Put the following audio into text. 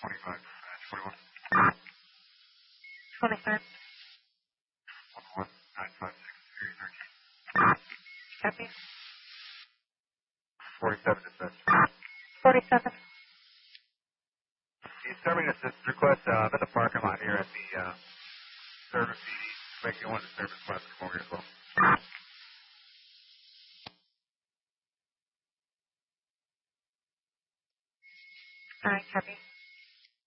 25, 21. 25. 11, 956, 13. Copy. 47 dispatch. 47. He's serving assist request at the parking lot here at the service CD. Make you want to service request for me as well. All right, copy.